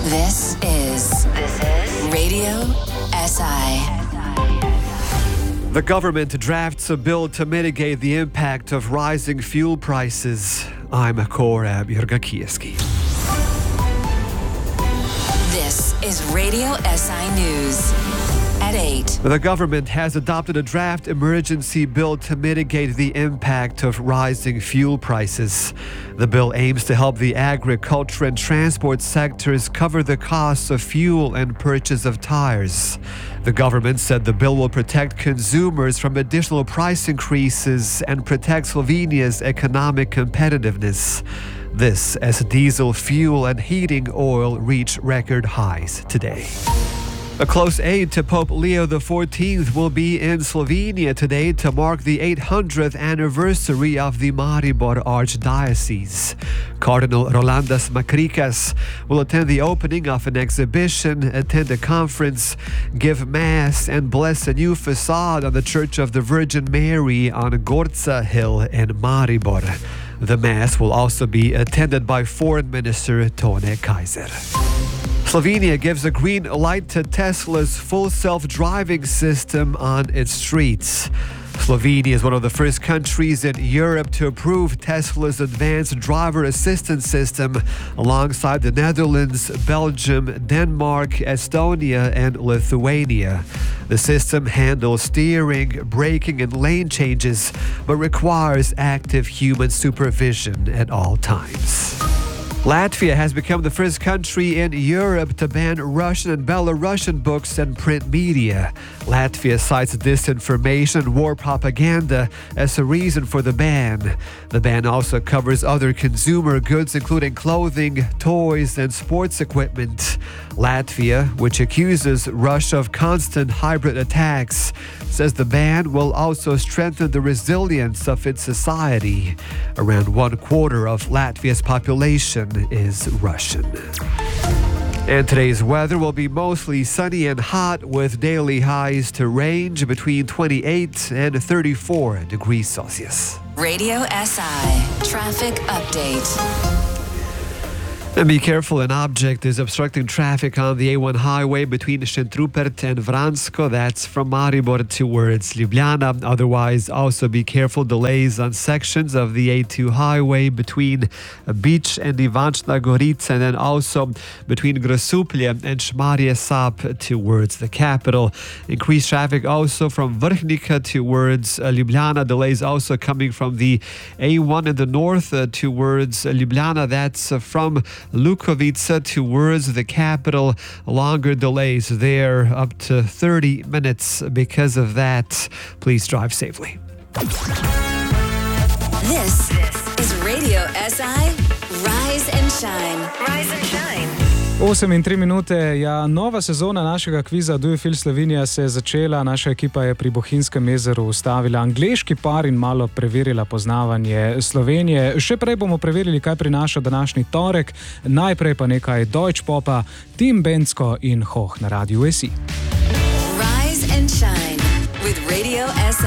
This is Radio SI. The government drafts a bill to mitigate the impact of rising fuel prices. I'm Korab Jurgakieski. This is Radio SI News at 8. The government has adopted a draft emergency bill to mitigate the impact of rising fuel prices. The bill aims to help the agriculture and transport sectors cover the costs of fuel and purchase of tires. The government said the bill will protect consumers from additional price increases and protect Slovenia's economic competitiveness. This as diesel fuel and heating oil reach record highs today. A close aide to Pope Leo XIV will be in Slovenia today to mark the 800th anniversary of the Maribor Archdiocese. Cardinal Rolandas Makrikas will attend the opening of an exhibition, attend a conference, give Mass and bless a new facade on the Church of the Virgin Mary on Gorca Hill in Maribor. The Mass will also be attended by Foreign Minister Tone Kaiser. Slovenia gives a green light to Tesla's full self-driving system on its streets. Slovenia is one of the first countries in Europe to approve Tesla's advanced driver assistance system alongside the Netherlands, Belgium, Denmark, Estonia and Lithuania. The system handles steering, braking and lane changes, but requires active human supervision at all times. Latvia has become the first country in Europe to ban Russian and Belarusian books and print media. Latvia cites disinformation and war propaganda as a reason for the ban. The ban also covers other consumer goods, including clothing, toys, and sports equipment. Latvia, which accuses Russia of constant hybrid attacks, says the ban will also strengthen the resilience of its society. Around 1/4 of Latvia's population is Russian. And today's weather will be mostly sunny and hot with daily highs to range between 28 and 34 degrees Celsius. Radio SI Traffic Update. And be careful, an object is obstructing traffic on the A1 highway between Šentrupert and Vransko. That's from Maribor towards Ljubljana. Otherwise, also be careful, delays on sections of the A2 highway between Beach and Ivančna Gorica, and then also between Grosuplje and Šmarje Sap towards the capital. Increased traffic also from Vrhnika towards Ljubljana. Delays also coming from the A1 in the north towards Ljubljana. That's from Lukovica towards the capital. Longer delays there, up to 30 minutes because of that. Please drive safely. This is Radio SI Rise and Shine. Rise and Shine. 8:03, ja, nova sezona našega kviza Do You Feel Slovenia se je začela. Naša ekipa je pri Bohinjskem jezeru ustavila angleški par in malo preverila poznavanje Slovenije. Še prej bomo preverili, kaj prinaša današnji torek. Najprej pa nekaj Deutsch popa, Tim Bensko in Hoh na Radiu SI. Rise and Shine with Radio SI.